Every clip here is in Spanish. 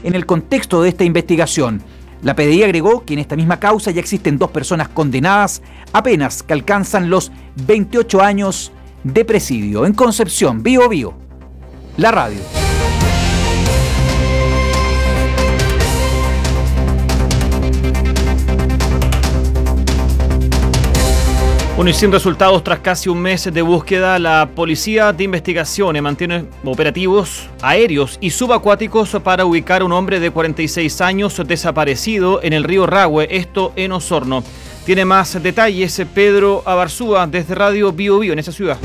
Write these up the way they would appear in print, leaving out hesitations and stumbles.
en el contexto de esta investigación. La PDI agregó que en esta misma causa ya existen 2 personas condenadas a penas que alcanzan los 28 años de presidio. En Concepción, Biobío, la radio. Bueno, y sin resultados tras casi un mes de búsqueda, la Policía de Investigaciones mantiene operativos aéreos y subacuáticos para ubicar a un hombre de 46 años desaparecido en el río Rahue, esto en Osorno. Tiene más detalles Pedro Abarzúa desde Radio Biobío en esa ciudad.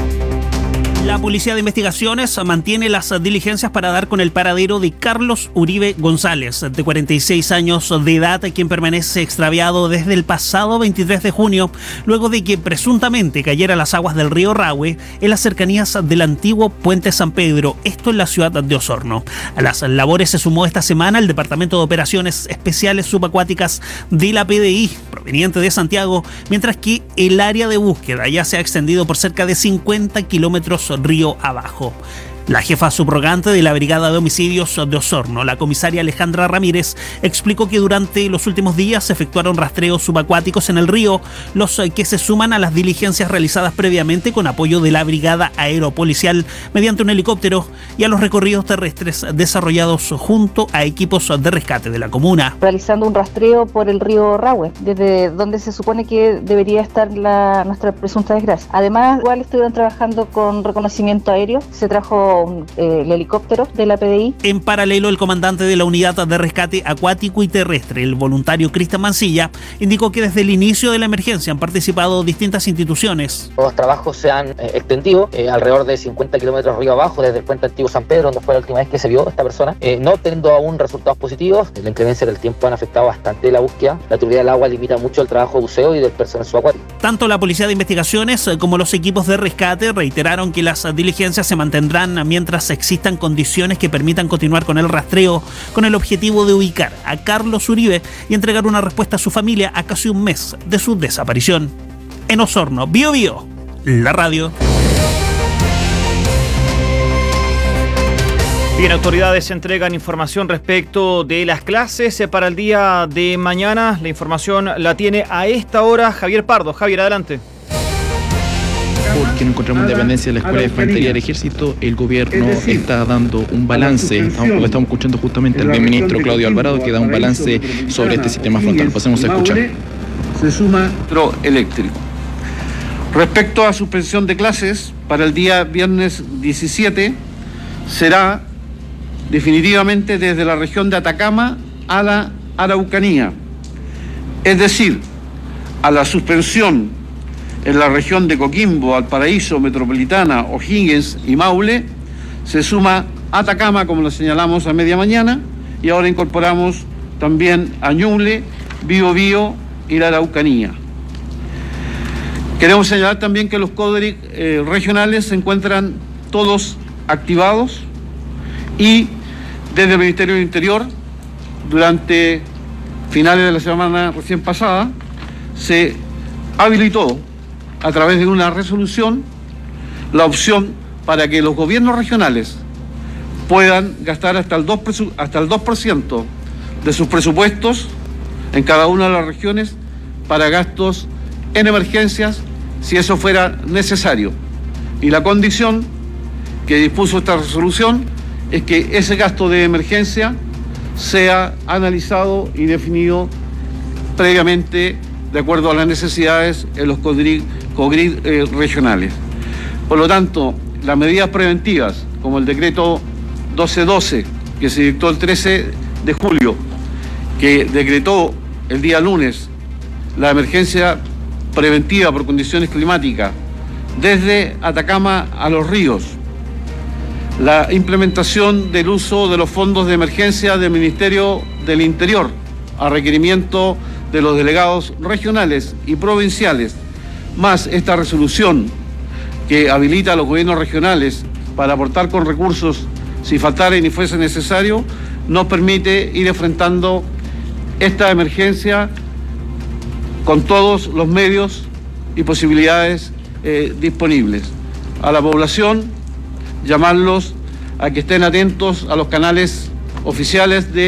La Policía de Investigaciones mantiene las diligencias para dar con el paradero de Carlos Uribe González, de 46 años de edad, quien permanece extraviado desde el pasado 23 de junio, luego de que presuntamente cayera a las aguas del río Rahue en las cercanías del antiguo Puente San Pedro, esto en la ciudad de Osorno. A las labores se sumó esta semana el Departamento de Operaciones Especiales Subacuáticas de la PDI, proveniente de Santiago, mientras que el área de búsqueda ya se ha extendido por cerca de 50 kilómetros río abajo. La jefa subrogante de la Brigada de Homicidios de Osorno, la comisaria Alejandra Ramírez, explicó que durante los últimos días se efectuaron rastreos subacuáticos en el río, los que se suman a las diligencias realizadas previamente con apoyo de la Brigada Aeropolicial mediante un helicóptero y a los recorridos terrestres desarrollados junto a equipos de rescate de la comuna. Realizando un rastreo por el río Rahue, desde donde se supone que debería estar nuestra presunta desgracia. Además, igual estuvieron trabajando con reconocimiento aéreo, se trajo el helicóptero de la PDI. En paralelo, el comandante de la Unidad de Rescate Acuático y Terrestre, el voluntario Cristian Mancilla, indicó que desde el inicio de la emergencia han participado distintas instituciones. Los trabajos se han extendido alrededor de 50 kilómetros río abajo, desde el puente antiguo San Pedro, donde fue la última vez que se vio esta persona, no teniendo aún resultados positivos. La inclemencia del tiempo han afectado bastante la búsqueda. La turbidez del agua limita mucho el trabajo de buceo y del personal subacuático. Tanto la Policía de Investigaciones como los equipos de rescate reiteraron que las diligencias se mantendrán mientras existan condiciones que permitan continuar con el rastreo, con el objetivo de ubicar a Carlos Uribe y entregar una respuesta a su familia a casi un mes de su desaparición. En Osorno, Biobío, la radio. Bien, autoridades entregan información respecto de las clases para el día de mañana. La información la tiene a esta hora Javier Pardo. Javier, adelante. Porque no encontramos independencia de la Escuela de Infantería del Ejército, el gobierno está dando un balance, estamos escuchando justamente al ministro Claudio Alvarado que da un balance sobre este sistema frontal. Pasemos a escuchar. Se suma eléctrico. Respecto a suspensión de clases, para el día viernes 17 será definitivamente desde la región de Atacama a la Araucanía, es decir, a la suspensión en la región de Coquimbo, Valparaíso, Metropolitana, O'Higgins y Maule, se suma Atacama, como lo señalamos a media mañana, y ahora incorporamos también a Ñuble, Biobío y la Araucanía. Queremos señalar también que los CODRIC regionales se encuentran todos activados y desde el Ministerio del Interior, durante finales de la semana recién pasada, se habilitó a través de una resolución la opción para que los gobiernos regionales puedan gastar hasta el 2% de sus presupuestos en cada una de las regiones para gastos en emergencias si eso fuera necesario. Y la condición que dispuso esta resolución es que ese gasto de emergencia sea analizado y definido previamente de acuerdo a las necesidades en los COGRID regionales. Por lo tanto, las medidas preventivas, como el decreto 1212, que se dictó el 13 de julio, que decretó el día lunes la emergencia preventiva por condiciones climáticas desde Atacama a los ríos, la implementación del uso de los fondos de emergencia del Ministerio del Interior a requerimiento de los delegados regionales y provinciales, más esta resolución que habilita a los gobiernos regionales para aportar con recursos si faltara y ni fuese necesario, nos permite ir enfrentando esta emergencia con todos los medios y posibilidades disponibles. A la población, llamarlos a que estén atentos a los canales oficiales de